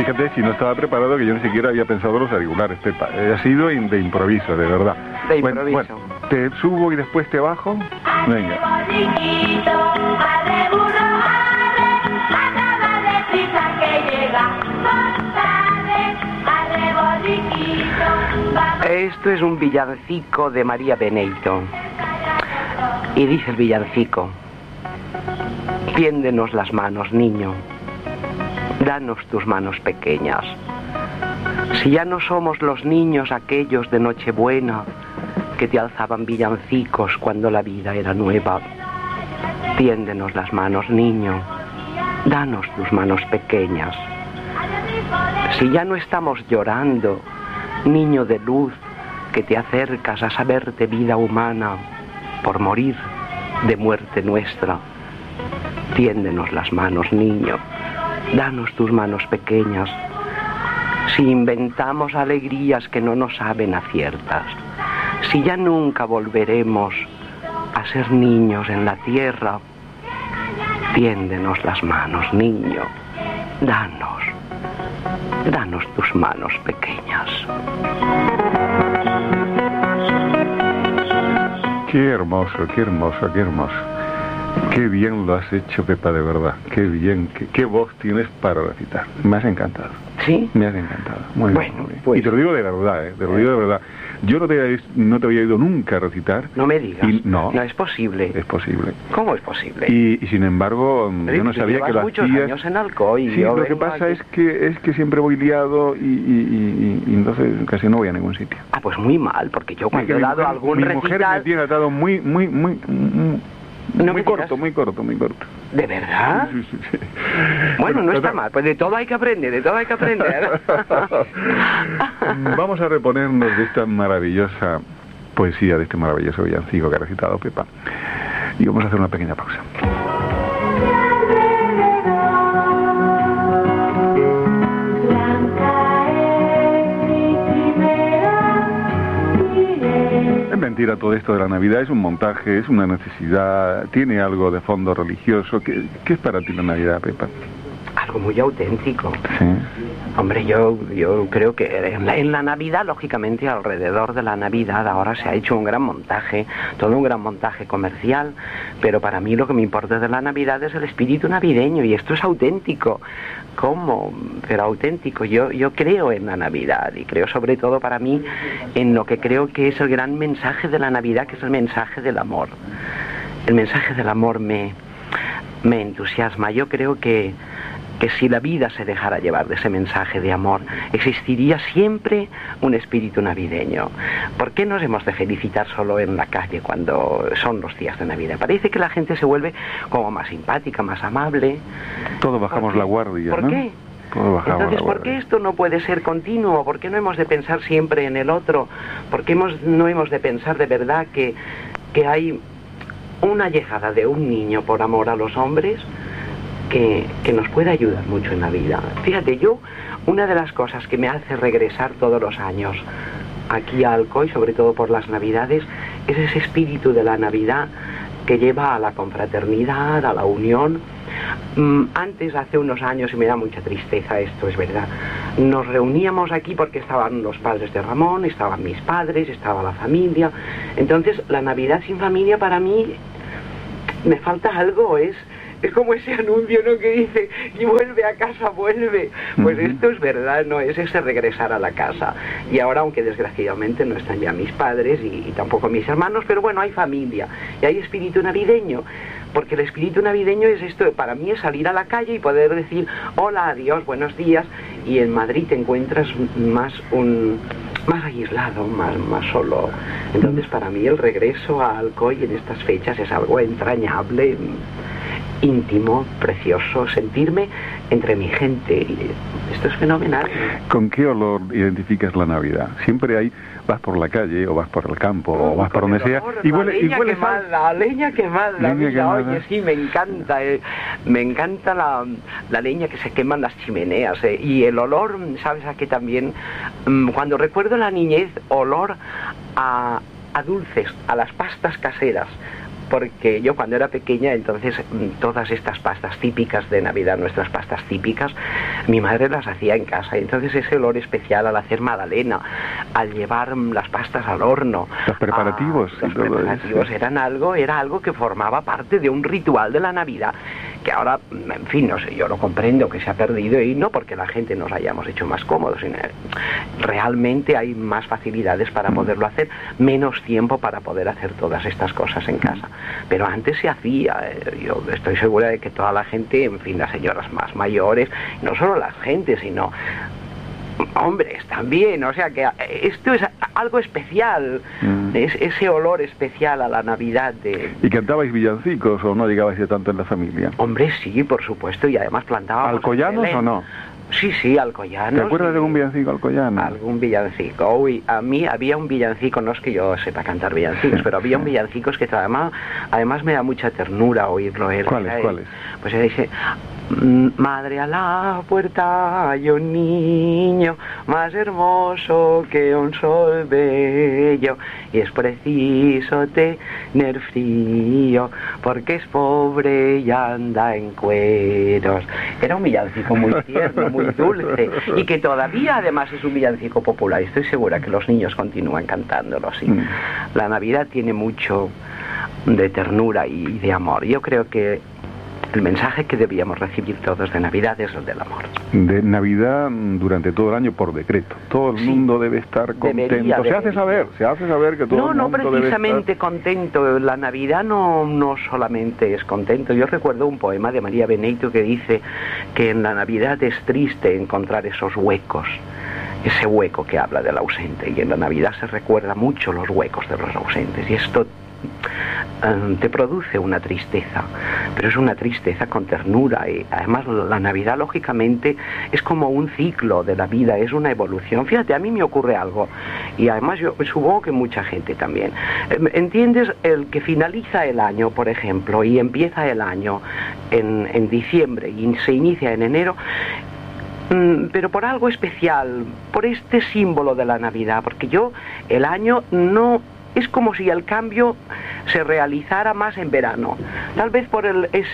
Fíjate, si no estaba preparado, que yo ni siquiera había pensado los auriculares, Pepa. Ha sido de improviso, de verdad. De improviso. Bueno, te subo y después te bajo. Venga. Esto es un villancico de María Beneyto. Y dice el villancico: tiéndenos las manos, niño, danos tus manos pequeñas. Si ya no somos los niños aquellos de Nochebuena que te alzaban villancicos cuando la vida era nueva, tiéndenos las manos, niño, danos tus manos pequeñas. Si ya no estamos llorando, niño de luz, que te acercas a saberte vida humana por morir de muerte nuestra, tiéndenos las manos, niño, danos tus manos pequeñas. Si inventamos alegrías que no nos saben a ciertas, si ya nunca volveremos a ser niños en la tierra, tiéndenos las manos, niño, danos tus manos pequeñas. Qué hermoso, qué hermoso, qué hermoso. Qué bien lo has hecho, Pepa, de verdad. Qué bien, qué voz tienes para recitar. Me has encantado. ¿Sí? Me has encantado. Muy bien, bueno, muy bien. pues... Y te lo digo de verdad, te lo digo de verdad. Yo no te había oído nunca recitar. No me digas. No es posible. Es posible. ¿Cómo es posible? Y sin embargo, yo no sabía que lo muchos hacías. Años en Alcoy. Sí, lo que pasa es que siempre voy liado y entonces casi no voy a ningún sitio. Ah, pues muy mal, porque yo cuando he dado algún recital... Mi mujer me tiene atado muy corto. ¿De verdad? Sí. Bueno, no está mal, pues de todo hay que aprender, Vamos a reponernos de esta maravillosa poesía, de este maravilloso villancico que ha recitado Pepa. Y vamos a hacer una pequeña pausa. Es mentira todo esto de la Navidad, es un montaje, es una necesidad, tiene algo de fondo religioso. ¿Qué es para ti la Navidad, Pepa? Algo muy auténtico. Sí. Hombre, yo creo que en la Navidad, lógicamente, alrededor de la Navidad ahora se ha hecho un gran montaje, todo un gran montaje comercial, pero para mí lo que me importa de la Navidad es el espíritu navideño, y esto es auténtico. ¿Cómo? Pero auténtico. Yo creo en la Navidad, y creo sobre todo para mí en lo que creo que es el gran mensaje de la Navidad, que es el mensaje del amor. El mensaje del amor me entusiasma. Yo creo que si la vida se dejara llevar de ese mensaje de amor, existiría siempre un espíritu navideño. ¿Por qué nos hemos de felicitar solo en la calle cuando son los días de Navidad? Parece que la gente se vuelve como más simpática, más amable. Todos bajamos la guardia, ¿no? ¿Por qué? Entonces, ¿por qué esto no puede ser continuo? ¿Por qué no hemos de pensar siempre en el otro? ¿Por qué no hemos de pensar de verdad que hay una llegada de un niño por amor a los hombres que nos puede ayudar mucho en la vida? Fíjate, una de las cosas que me hace regresar todos los años aquí a Alcoy, sobre todo por las Navidades, es ese espíritu de la Navidad que lleva a la confraternidad, a la unión. Antes, hace unos años, y me da mucha tristeza esto, es verdad, nos reuníamos aquí porque estaban los padres de Ramón, estaban mis padres, estaba la familia. Entonces, la Navidad sin familia para mí me falta algo. Es como ese anuncio, ¿no?, que dice: y vuelve a casa, vuelve. Pues esto es verdad, ¿no? Es ese regresar a la casa. Y ahora, aunque desgraciadamente no están ya mis padres y tampoco mis hermanos, pero bueno, hay familia y hay espíritu navideño. Porque el espíritu navideño es esto, para mí es salir a la calle y poder decir hola, adiós, buenos días, y en Madrid te encuentras más aislado, más solo. Entonces, para mí el regreso a Alcoy en estas fechas es algo entrañable, íntimo, precioso, sentirme entre mi gente. Esto es fenomenal. ¿Con qué olor identificas la Navidad? Siempre vas por la calle o vas por el campo o vas por donde sea y huele leña quemada. Oye, sí, me encanta la leña que se quema en las chimeneas, y el olor, ¿sabes a qué también? Cuando recuerdo la niñez, olor a dulces, a las pastas caseras. Porque yo cuando era pequeña, entonces todas estas pastas típicas de Navidad, nuestras pastas típicas, Mi madre las hacía en casa, y entonces ese olor especial al hacer magdalena, al llevar las pastas al horno, los preparativos, era algo que formaba parte de un ritual de la Navidad, que ahora, en fin, no sé, yo lo comprendo que se ha perdido, y no porque la gente nos hayamos hecho más cómodos, sino realmente hay más facilidades para poderlo hacer, menos tiempo para poder hacer todas estas cosas en casa. Pero antes se hacía, yo estoy segura de que toda la gente, en fin, las señoras más mayores, no solo la gente, sino hombres también, o sea que esto es algo especial, es ese olor especial a la Navidad ¿Y cantabais villancicos o no llegabais de tanto en la familia? Hombre, sí, por supuesto, y además plantábamos... ¿Alcoyanos o no? Sí, alcoyanos. ¿Te acuerdas de algún villancico alcoyano? Algún villancico. Uy, a mí había un villancico, no es que yo sepa cantar villancicos, pero había un villancico que además me da mucha ternura oírlo. ¿Cuáles? Pues dice: madre, a la puerta hay un niño más hermoso que un sol bello, y es preciso tener frío porque es pobre y anda en cueros. Era un villancico muy tierno, muy dulce, y que todavía además es un villancico popular. Estoy segura que los niños continúan cantándolo así. La Navidad tiene mucho de ternura y de amor. Yo creo que el mensaje que debíamos recibir todos de Navidad es el del amor. De Navidad durante todo el año por decreto. Todo el mundo debe estar contento. Se hace saber que todo el mundo debe estar... No precisamente contento. La Navidad no solamente es contento. Yo recuerdo un poema de María Benito que dice que en la Navidad es triste encontrar esos huecos. Ese hueco que habla del ausente. Y en la Navidad se recuerda mucho los huecos de los ausentes. Y esto te produce una tristeza, pero es una tristeza con ternura, y además la Navidad lógicamente es como un ciclo de la vida, es una evolución. Fíjate, a mí me ocurre algo, y además yo supongo que mucha gente también. ¿Entiendes? El que finaliza el año, por ejemplo, y empieza el año en diciembre y se inicia en enero, pero por algo especial, por este símbolo de la Navidad, porque el año no... Es como si el cambio se realizara más en verano. Tal vez por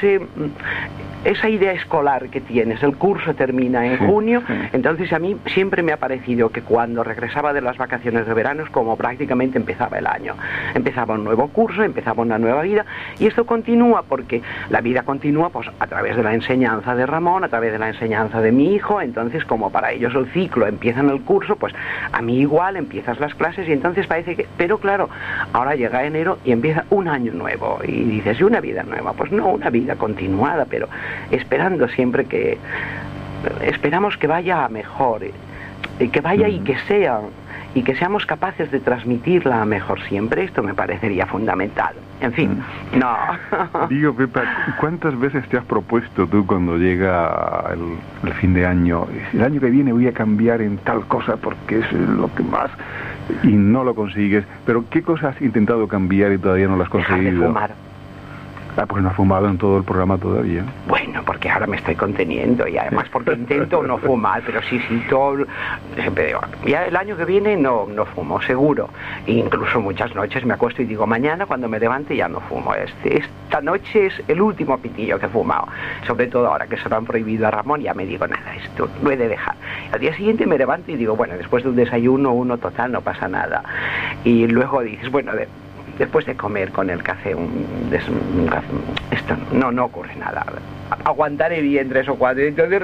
esa idea escolar que tienes. El curso termina en junio, entonces a mí siempre me ha parecido que cuando regresaba de las vacaciones de verano es como prácticamente empezaba el año. Empezaba un nuevo curso, empezaba una nueva vida, y esto continúa porque la vida continúa pues a través de la enseñanza de Ramón, a través de la enseñanza de mi hijo. Entonces, como para ellos el ciclo empieza en el curso, pues a mí igual empiezas las clases, y entonces parece que... Pero claro, ahora llega enero y empieza un año nuevo, y dices, ¿y una vida nueva? Pues no, una vida continuada, pero esperando siempre esperamos que vaya a mejor, que vaya y que seamos capaces de transmitirla a mejor siempre. Esto me parecería fundamental. En fin, no. Digo, Pepa, ¿cuántas veces te has propuesto tú cuando llega el fin de año? El año que viene voy a cambiar en tal cosa porque es lo que más... Y no lo consigues. Pero ¿qué cosas has intentado cambiar y todavía no lo has conseguido? Dejar de fumar. Pues no has fumado en todo el programa todavía. Bueno, porque ahora me estoy conteniendo, y además porque intento no fumar, pero sí, todo... Siempre digo, ya el año que viene no fumo, seguro. E incluso muchas noches me acuesto y digo, mañana cuando me levante ya no fumo. Esta noche es el último pitillo que he fumado. Sobre todo ahora que se lo han prohibido a Ramón, ya me digo, nada, esto lo he de dejar. Al día siguiente me levanto y digo, bueno, después de un desayuno, total, no pasa nada. Y luego dices, bueno, después de comer con el café, esto no ocurre nada. Aguantaré bien 3 o 4, entonces